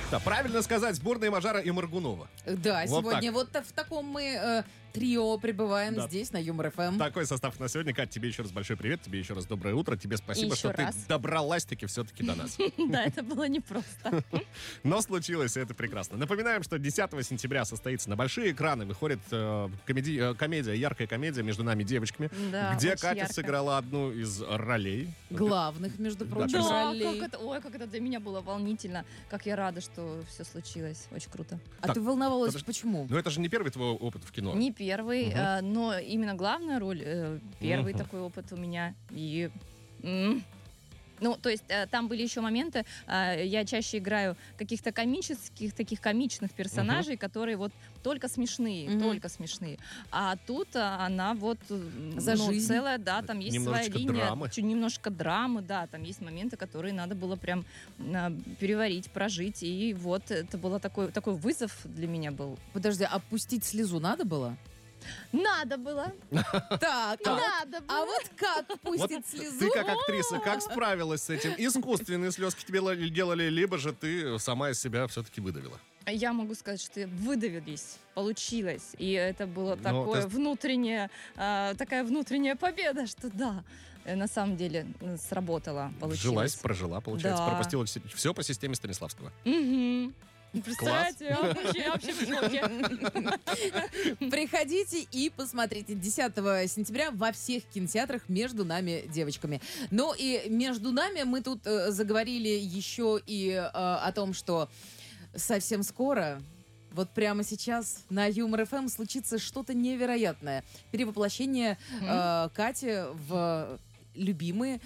Да, правильно сказать, сборная Мажара и Моргунова. Да, Вот сегодня так. вот в таком мы трио пребываем Да. здесь, на Юмор ФМ. Такой состав на сегодня. Кать, тебе еще раз большой привет, тебе еще раз доброе утро. Тебе спасибо, Еще что раз. ты добралась-таки все-таки до нас. Да, это было непросто. Но случилось, и это прекрасно. Напоминаем, что 10 сентября состоится на большие экраны. Выходит комедия, яркая комедия «Между нами девочками», Да, где очень Катя ярко. сыграла одну из ролей. Главных, между прочим, Да, ролей. Как это для меня было волнительно. Как я рада, что все случилось. Очень круто. А Так, ты волновалась, подожди. почему? Но это же не первый твой опыт в кино. Не первый, но именно главная роль, первый Мгм. такой опыт у меня. И... Ну, то есть там были еще моменты, я чаще играю каких-то комических, таких комичных персонажей, которые вот только смешные, Мгм. только смешные. А тут она вот За жизнь. целая, да, там есть своя Немножечко линия. драмы. Немножко драмы, да, там есть моменты, которые надо было прям переварить, прожить. И вот это был такой вызов для меня был. Подожди, а пустить слезу надо было? Надо было, Так, надо а было. вот как Вот пустить слезу? ты как актриса, как справилась с этим? Искусственные слезки тебе делали, либо же ты сама из себя все-таки выдавила? Я могу сказать, что выдавились, получилось. И это было Ну, такое то такая внутренняя победа, что да, на самом деле сработало, получилось. Жилась, прожила, получается, Да. пропустила все по системе Станиславского. Мгм. Представляете, я вообще в шоке. Приходите и посмотрите 10 сентября во всех кинотеатрах «Между нами девочками». Ну и между нами мы тут заговорили еще и о том, что совсем скоро, вот прямо сейчас на Юмор ФМ случится что-то невероятное. Перевоплощение Кати в любимые...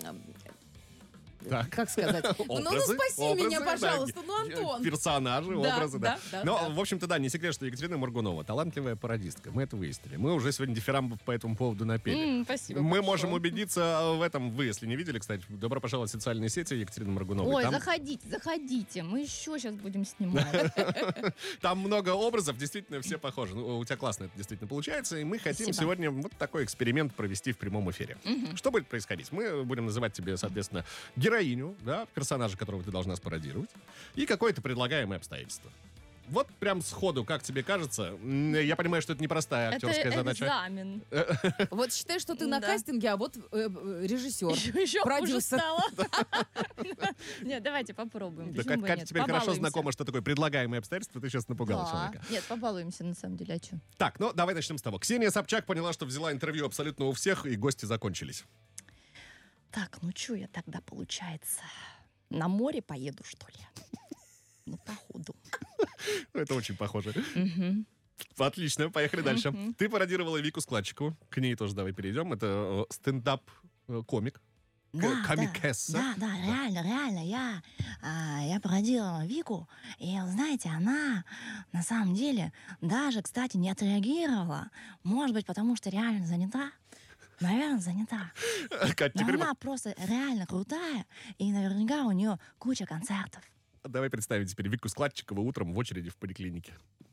Так. Как сказать? Ну, Образы, спаси образы, меня, да, пожалуйста, ну, Антон. Персонажи, Да, образы, да. да, Но, да. в общем-то, да, не секрет, что Екатерина Моргунова талантливая пародистка. Мы это выяснили. Мы уже сегодня дифирамбов по этому поводу напели. Спасибо Мы большое. можем убедиться в этом. Вы, если не видели, кстати, добро пожаловать в социальные сети Екатерины Моргуновой. Ой, Там, заходите. Мы еще сейчас будем снимать. там много образов, действительно все похожи. Ну, у тебя классно это действительно получается, и мы хотим Спасибо. сегодня вот такой эксперимент провести в прямом эфире. Что будет происходить? Мы будем называть тебе, соответственно, героиню, да, персонажа, которого ты должна спародировать, и какое-то предлагаемое обстоятельство. Вот прям сходу, как тебе кажется, я понимаю, что это непростая Это актерская задача. экзамен. Вот считай, что ты на Да. кастинге, а вот режиссер, Еще хуже продюсер. стало. Нет, давайте попробуем. Да, Почему бы Катя нет? теперь хорошо Побалуемся. знакома, что такое предлагаемое обстоятельство, ты сейчас напугала Да. человека. Нет, побалуемся, на самом деле, а что? Так, ну давай начнем с того. Ксения Собчак поняла, что взяла интервью абсолютно у всех, и гости закончились. Так, ну что я тогда, получается, на море поеду, что ли? Ну, походу. Это очень похоже. Отлично, поехали дальше. Ты пародировала Вику Складчикову. К ней тоже давай перейдем. Это стендап-комик. Комикесса. Да, реально, я пародировала Вику, и, знаете, она на самом деле даже, кстати, не отреагировала. Может быть, потому что реально занята. Наверное, занята. Кать, Но теперь она просто реально крутая, и наверняка у нее куча концертов. давай представим теперь Вику Складчикову утром в очереди в поликлинике.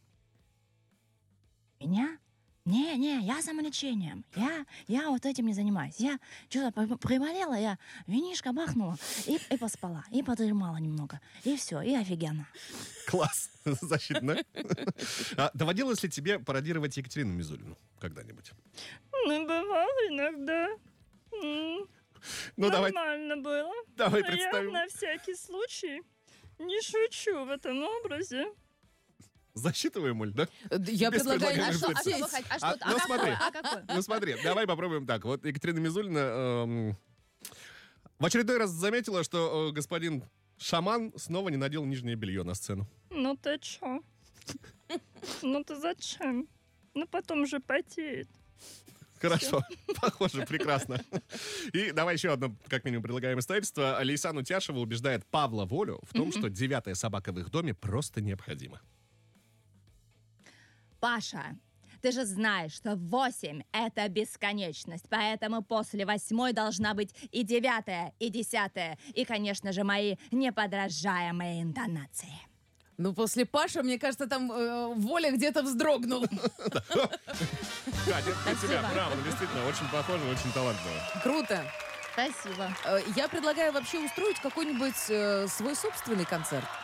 Меня? Не, я самолечением. Я вот этим не занимаюсь. Я что-то приболела, я винишко бахнула и поспала, и подремала немного. И все, и офигенно. Класс. Защитно. Доводилось ли тебе пародировать Екатерину Мизулину когда-нибудь? Ну, бывало иногда. Ну, давай, Нормально было. давай Но я представим. на всякий случай не шучу в этом образе. Засчитываем, Оль, да? Я Без предлагаю предлагаемых не обстоятельств. шутить. Ну, смотри. какой? Ну смотри, давай попробуем так. Вот Екатерина Мизулина в очередной раз заметила, что господин шаман снова не надел нижнее белье на сцену. Ну ты чё? Ну ты зачем? Ну потом же потеет. Хорошо, похоже, прекрасно. И давай еще одно, как минимум, предлагаемое обстоятельство. Лейсан Утяшева убеждает Павла Волю в том, что 9-я собака в их доме просто необходима. Паша, ты же знаешь, что 8 — это бесконечность, поэтому после 8 должна быть и 9, и 10, и, конечно же, мои неподражаемые интонации. Ну, после Паши, мне кажется, там Воля где-то вздрогнул. Катя, это тебя, правда, действительно, очень похоже, очень талантливо. Круто. Спасибо. Я предлагаю вообще устроить какой-нибудь свой собственный концерт.